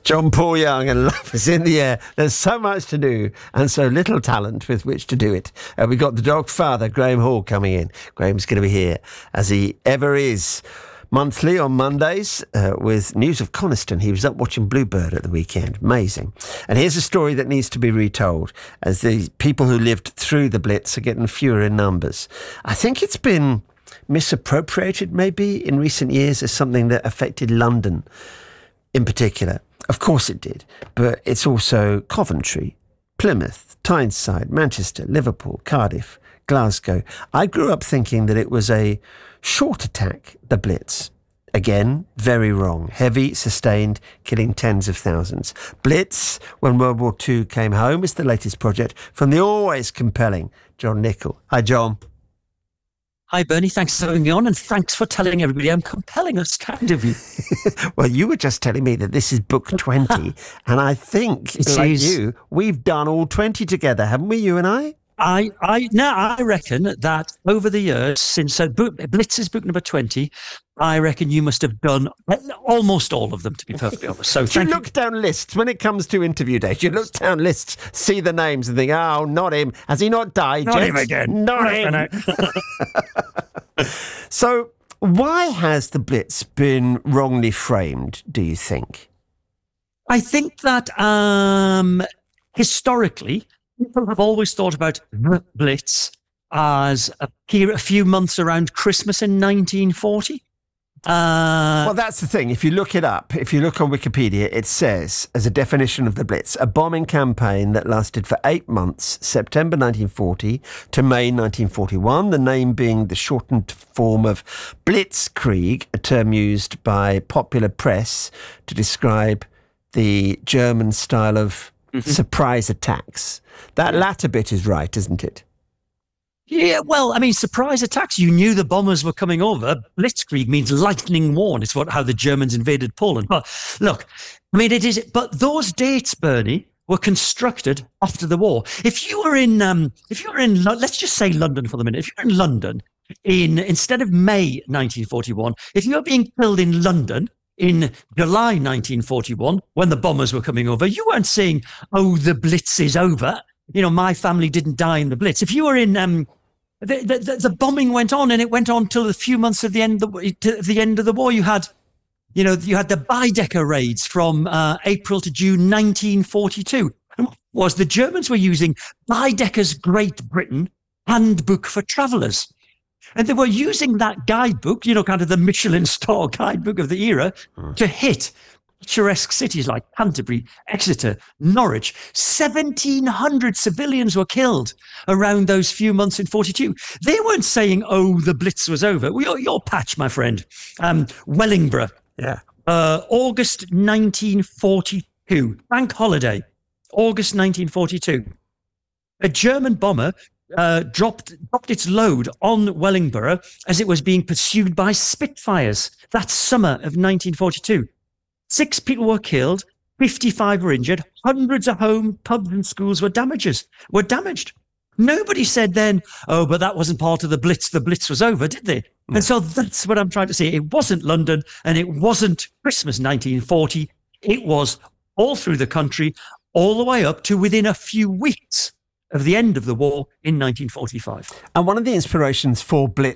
John Paul Young and Love is in the Air. There's so much to do and so little talent with which to do it. We've got the dog father, Graham Hall, coming in. Graham's going to be here, as he ever is, monthly on Mondays with news of Coniston. He was up watching Bluebird at the weekend. Amazing. And here's a story that needs to be retold, as the people who lived through the Blitz are getting fewer in numbers. I think it's been misappropriated, maybe, in recent years as something that affected London in particular. Of course it did, but it's also Coventry, Plymouth, Tyneside, Manchester, Liverpool, Cardiff, Glasgow. I grew up thinking that it was a short attack, the Blitz. Again, very wrong. Heavy, sustained, killing tens of thousands. Blitz, when World War II came home, is the latest project from the always compelling John Nichol. Hi, John. Hi, Bernie. Thanks for having me on, and thanks for telling everybody I'm compelling. It's kind of you. Well, you were just telling me that this is book 20, and I think, you, we've done all 20 together, haven't we, you and I? I reckon that over the years, since Blitz is book number 20, I reckon you must have done almost all of them, to be perfectly honest. So you look down lists when it comes to interview days. You look down lists, see the names and think, oh, not him. Has he not died yet? Not him again. Not him. So why has the Blitz been wrongly framed, do you think? I think that historically, people have always thought about the Blitz as a few months around Christmas in 1940. Well, that's the thing. If you look it up, if you look on Wikipedia, it says, as a definition of the Blitz, a bombing campaign that lasted for 8 months, September 1940 to May 1941, the name being the shortened form of Blitzkrieg, a term used by popular press to describe the German style of surprise attacks. That latter bit is right, isn't it? Yeah, well, I mean, surprise attacks. You knew the bombers were coming over. Blitzkrieg means lightning warn. It's how the Germans invaded Poland. But look, I mean, it is. But those dates, Bernie, were constructed after the war. If you were in, let's just say London for the minute. If you're in London instead of May 1941, if you were being killed in London in July 1941, when the bombers were coming over, you weren't saying, "Oh, the Blitz is over." You know, my family didn't die in the Blitz. If you were in, the bombing went on, and it went on till a few months of the end of the war. You had the Baedeker raids from April to June 1942. Was the Germans were using Baedeker's Great Britain Handbook for Travellers. And they were using that guidebook, kind of the Michelin star guidebook of the era, to hit picturesque cities like Canterbury, Exeter, Norwich. 1,700 civilians were killed around those few months in 42. They weren't saying, "Oh, the Blitz was over." Well, your patch, my friend. Wellingborough. Yeah. August 1942. Bank holiday. August 1942. A German bomber dropped its load on Wellingborough as it was being pursued by Spitfires. That summer of 1942. 6 people were killed, 55 were injured, hundreds of homes, pubs and schools were damaged. Nobody said then, "Oh, but that wasn't part of the Blitz was over," did they? No. And so that's what I'm trying to say. It wasn't London, and it wasn't Christmas 1940. It was all through the country, all the way up to within a few weeks of the end of the war in 1945. And one of the inspirations for Blitz